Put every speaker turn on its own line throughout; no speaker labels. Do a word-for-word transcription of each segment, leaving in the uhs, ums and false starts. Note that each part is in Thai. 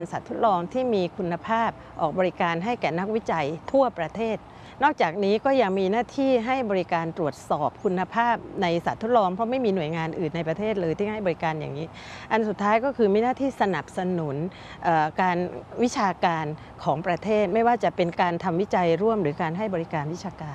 สัตว์ทดลองที่มีคุณภาพออกบริการให้แก่นักวิจัยทั่วประเทศนอกจากนี้ก็ยังมีหน้าที่ให้บริการตรวจสอบคุณภาพในสัตว์ทดลองเพราะไม่มีหน่วยงานอื่นในประเทศเลยที่ให้บริการอย่างนี้อันสุดท้ายก็คือมีหน้าที่สนับสนุนการวิชาการของประเทศไม่ว่าจะเป็นการทำวิจัยร่วมหรือการให้บริการวิชาการ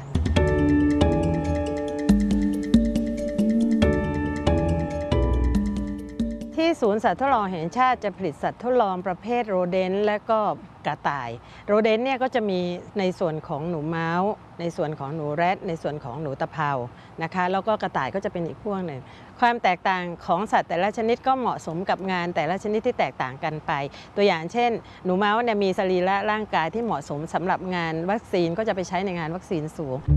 ที่ศูนย์สัตว์ทดลองแห่งชาติจะผลิตสัตว์ทดลองประเภทโรเดนต์และก็กระต่ายโรเดนต์เนี่ยก็จะมีในส่วนของหนูเมาส์ในส่วนของหนูแรดในส่วนของหนูตะเภานะคะแล้วก็กระต่ายก็จะเป็นอีกพวกหนึ่งความแตกต่างของสัตว์แต่ละชนิดก็เหมาะสมกับงานแต่ละชนิดที่แตกต่างกันไปตัวอย่างเช่นหนูเมาส์เนี่ยมีสรีระร่างกายที่เหมาะสมสำหรับงานวัคซีนก็จะไปใช้ในงานวัคซีนสูง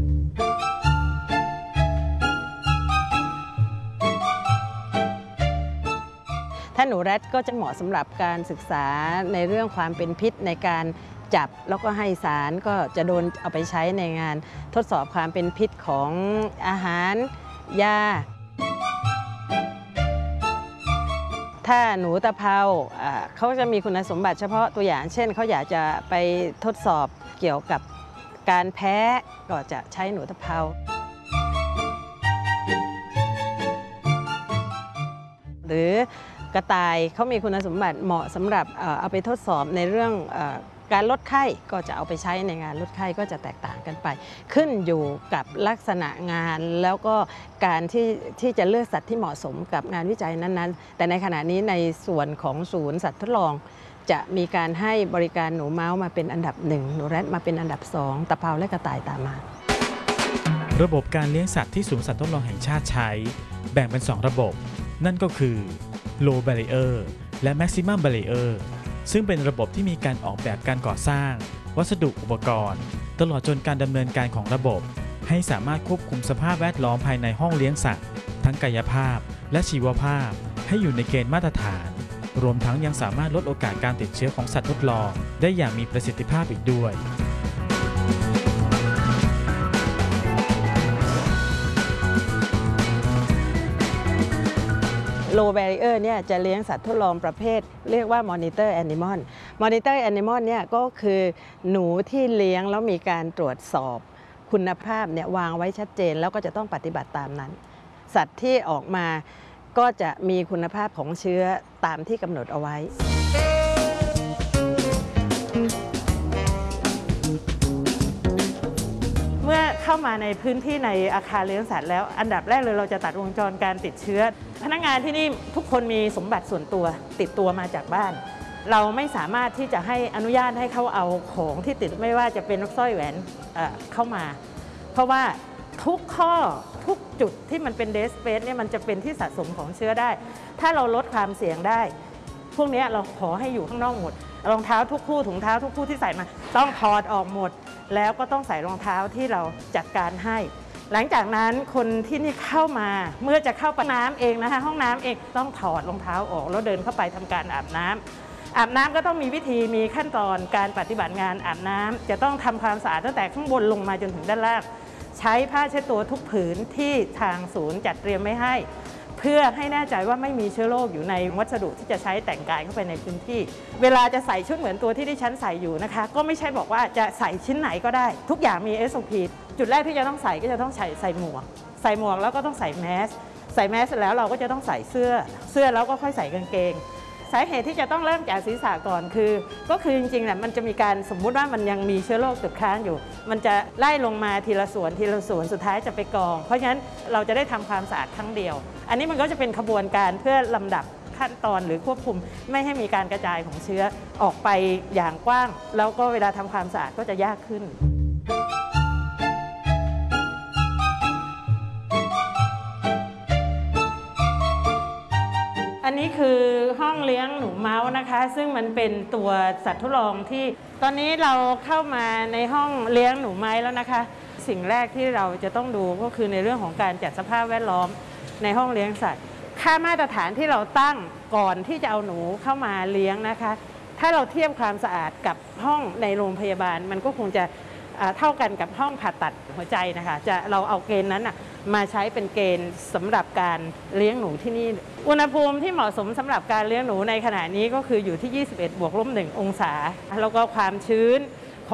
ถ้าหนูแรดก็จะเหมาะสำหรับการศึกษาในเรื่องความเป็นพิษในการจับแล้วก็ให้สารก็จะโดนเอาไปใช้ในงานทดสอบความเป็นพิษของอาหารยาถ้าหนูตะเภาเขาจะมีคุณสมบัติเฉพาะตัวอย่างเช่นเขาอยากจะไปทดสอบเกี่ยวกับการแพ้ก็จะใช้หนูตะเภาหรือกระต่ายเขามีคุณสมบัติเหมาะสำหรับเอาไปทดสอบในเรื่องการลดไข้ก็จะเอาไปใช้ในงานลดไข้ก็จะแตกต่างกันไปขึ้นอยู่กับลักษณะงานแล้วก็การที่ที่จะเลือกสัตว์ที่เหมาะสมกับงานวิจัยนั้นๆแต่ในขณะนี้ในส่วนของศูนย์สัตว์ทดลองจะมีการให้บริการหนูเมาส์มาเป็นอันดับหนึ่งหนูแรดมาเป็นอันดับสองตะเภาและกระต่ายตามมา
ระบบการเลี้ยงสัตว์ที่ศูนย์สัตว์ทดลองแห่งชาติใช้แบ่งเป็นสองระบบนั่นก็คือ Low Barrier และ Maximum Barrier ซึ่งเป็นระบบที่มีการออกแบบการก่อสร้างวัสดุอุปกรณ์ตลอดจนการดำเนินการของระบบให้สามารถควบคุมสภาพแวดล้อมภายในห้องเลี้ยงสัตว์ทั้งกายภาพและชีวภาพให้อยู่ในเกณฑ์มาตรฐานรวมทั้งยังสามารถลดโอกาสการติดเชื้อของสัตว์ทดลองได้อย่างมีประสิทธิภาพอีกด้วย
Low Barrier เนี่ยจะเลี้ยงสัตว์ทดลองประเภทเรียกว่า Monitor Animal Monitor Animal เนี่ยก็คือหนูที่เลี้ยงแล้วมีการตรวจสอบคุณภาพเนี่ยวางไว้ชัดเจนแล้วก็จะต้องปฏิบัติตามนั้นสัตว์ที่ออกมาก็จะมีคุณภาพของเชื้อตามที่กำหนดเอาไว้เมื่อเข้ามาในพื้นที่ในอาคารเลี้ยงสัตว์แล้วอันดับแรกเลยเราจะตัดวงจรการติดเชื้อพนักงานที่นี่ทุกคนมีสมบัติส่วนตัวติดตัวมาจากบ้านเราไม่สามารถที่จะให้อนุญาตให้เขาเอาของที่ติดไม่ว่าจะเป็นนกสร้อยแหวนเอ่อเข้ามาเพราะว่าทุกข้อทุกจุดที่มันเป็นเดสเปซเนี่ยมันจะเป็นที่สะสมของเชื้อได้ถ้าเราลดความเสี่ยงได้พวกนี้เราขอให้อยู่ข้างนอกหมดรองเท้าทุกคู่ถุงเท้าทุกคู่ที่ใส่มาต้องถอดออกหมดแล้วก็ต้องใส่รองเท้าที่เราจัดการให้หลังจากนั้นคนที่นี่เข้ามาเมื่อจะเข้าไปน้ำเองนะคะห้องน้ำเองต้องถอดรองเท้าออกแล้วเดินเข้าไปทำการอาบน้ำอาบน้ำก็ต้องมีวิธีมีขั้นตอนการปฏิบัติงานอาบน้ำจะต้องทำความสะอาดตั้งแต่ข้างบนลงมาจนถึงด้านล่างใช้ผ้าเช็ดตัวทุกผืนที่ทางศูนย์จัดเตรียมไว้ให้เพื่อให้แน่ใจว่าไม่มีเชื้อโรคอยู่ในวัสดุที่จะใช้แต่งกายเข้าไปในพื้นที่เวลาจะใส่ชุดเหมือนตัวที่ดิฉันใส่อยู่นะคะก็ไม่ใช่บอกว่าจะใส่ชิ้นไหนก็ได้ทุกอย่างมี เอส โอ พี จุดแรกที่จะต้องใส่ก็จะต้องใส่ใส่หมวกใส่หมวกแล้วก็ต้องใส่แมสใส่แมสเสร็จแล้วเราก็จะต้องใส่เสื้อเสื้อแล้วก็ค่อยใส่กางเกงสาเหตุที่จะต้องเริ่มจากศีรษะก่อนคือก็คือจริงๆเนี่ยมันจะมีการสมมุติว่ามันยังมีเชื้อโรคติดค้างอยู่มันจะไล่ลงมาทีละส่วนทีละส่วนสุดท้ายจะไปกองเพราะฉะนั้นเราจะได้ทำความสะอาดครั้งเดียวอันนี้มันก็จะเป็นขบวนการเพื่อลำดับขั้นตอนหรือควบคุมไม่ให้มีการกระจายของเชื้อออกไปอย่างกว้างแล้วก็เวลาทำความสะอาดก็จะยากขึ้นอันนี้คือห้องเลี้ยงหนูเมาส์นะคะซึ่งมันเป็นตัวสัตว์ทดลองที่ตอนนี้เราเข้ามาในห้องเลี้ยงหนูไม้แล้วนะคะสิ่งแรกที่เราจะต้องดูก็คือในเรื่องของการจัดสภาพแวดล้อมในห้องเลี้ยงสัตว์ค่ามาตรฐานที่เราตั้งก่อนที่จะเอาหนูเข้ามาเลี้ยงนะคะถ้าเราเทียบความสะอาดกับห้องในโรงพยาบาลมันก็คงจะเท่ากันกับห้องผ่าตัดหัวใจนะคะจะเราเอาเกณฑ์นั้นมาใช้เป็นเกณฑ์สำหรับการเลี้ยงหนูที่นี่อุณหภูมิที่เหมาะสมสำหรับการเลี้ยงหนูในขณะนี้ก็คืออยู่ที่ ยี่สิบเอ็ด บวกลบหนึ่งองศาแล้วก็ความชื้น